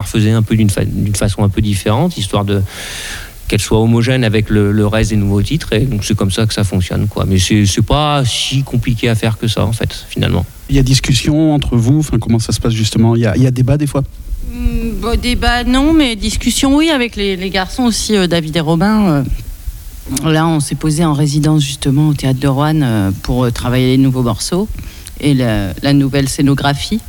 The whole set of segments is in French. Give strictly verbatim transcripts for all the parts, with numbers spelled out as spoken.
refaisais un peu d'une, fa- d'une façon un peu différente, histoire de qu'elle soit homogène avec le, le reste des nouveaux titres, et donc c'est comme ça que ça fonctionne, quoi. Mais c'est, c'est pas si compliqué à faire que ça, en fait, finalement. Il y a discussion entre vous, enfin, comment ça se passe justement? Il y a, il y a débat des fois? Mmh, bon, débat non, mais discussion oui, avec les, les garçons aussi, euh, David et Robin. Euh, là, on s'est posé en résidence justement au Théâtre de Roanne euh, pour euh, travailler les nouveaux morceaux et la, la nouvelle scénographie.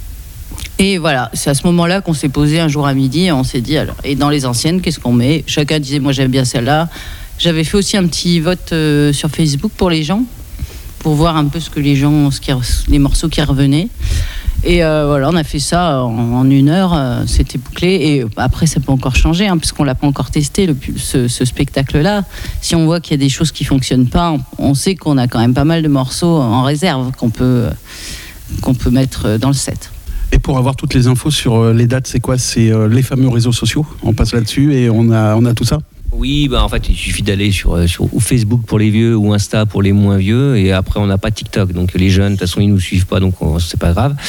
Et voilà, c'est à ce moment-là qu'on s'est posé un jour à midi et on s'est dit, alors, et dans les anciennes, qu'est-ce qu'on met? Chacun disait, moi j'aime bien celle-là. J'avais fait aussi un petit vote euh, sur Facebook pour les gens, pour voir un peu ce que les gens, ce qui, les morceaux qui revenaient. Et euh, voilà, on a fait ça en, en une heure, euh, c'était bouclé. Et après, ça peut encore changer, hein, puisqu'on l'a pas encore testé, le, ce, ce spectacle-là. Si on voit qu'il y a des choses qui fonctionnent pas, on, on sait qu'on a quand même pas mal de morceaux en réserve qu'on peut, qu'on peut mettre dans le set. Et pour avoir toutes les infos sur les dates, c'est quoi? C'est les fameux réseaux sociaux. On passe là-dessus et on a, on a tout ça? Oui, bah en fait, il suffit d'aller sur, sur ou Facebook pour les vieux ou Insta pour les moins vieux. Et après, on n'a pas TikTok. Donc les jeunes, de toute façon, ils ne nous suivent pas, donc on, c'est pas grave.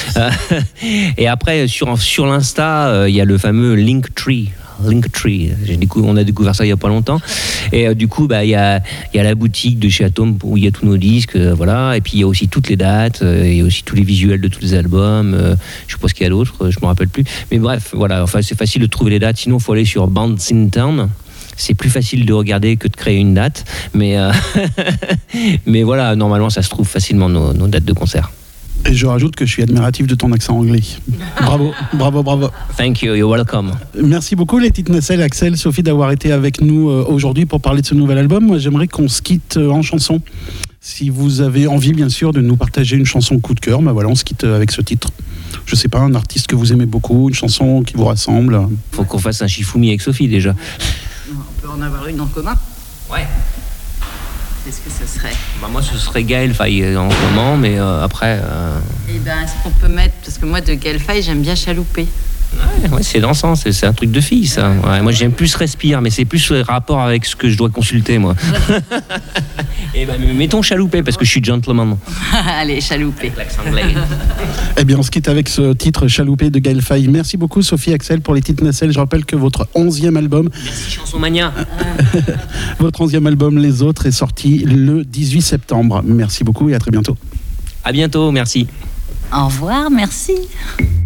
Et après, sur, sur l'Insta, il y a le fameux Linktree. Linktree, J'ai découvert, on a découvert ça il n'y a pas longtemps. Et euh, du coup, bah, il y a, y a la boutique de chez Atom où il y a tous nos disques, euh, voilà. Et puis il y a aussi toutes les dates, euh, il y a aussi tous les visuels de tous les albums. Euh, je sais pas ce qu'il y a d'autre, euh, je me rappelle plus. Mais bref, voilà. Enfin, c'est facile de trouver les dates. Sinon, il faut aller sur Bands in Town. C'est plus facile de regarder que de créer une date. Mais, euh, mais voilà, normalement, ça se trouve facilement nos, nos dates de concert. Et je rajoute que je suis admiratif de ton accent anglais. Bravo, bravo, bravo. Thank you, you're welcome. Merci beaucoup les petites nacelles, Axel, Sophie, d'avoir été avec nous euh, aujourd'hui pour parler de ce nouvel album. Moi, j'aimerais qu'on se quitte euh, en chanson. Si vous avez envie, bien sûr, de nous partager une chanson coup de cœur, bah voilà, on se quitte avec ce titre. Je sais pas, un artiste que vous aimez beaucoup, une chanson qui vous rassemble. Faut qu'on fasse un Shifumi avec Sophie déjà. On peut en avoir une en commun. Ouais. Qu'est-ce que ce serait? Bah moi, ce serait Gaël Faye en ce moment, mais euh, après... Euh... Eh ben, est-ce qu'on peut mettre... Parce que moi, de Gaël Faye, j'aime bien chalouper. Ouais, ouais, c'est dansant, c'est, c'est un truc de fille, ça. Ouais, moi, j'aime plus Respire, mais c'est plus le rapport avec ce que je dois consulter, moi. Et ben, mettons Chaloupé, parce que je suis gentleman. Allez, Chaloupé. Eh bien, on se quitte avec ce titre Chaloupé de Gaël Faye. Merci beaucoup, Sophie, Axel, pour les petites nacelles. Je rappelle que votre onzième album... Merci, Chanson Mania. Votre onzième album, Les Autres, est sorti le dix-huit septembre. Merci beaucoup et à très bientôt. À bientôt, merci. Au revoir, merci.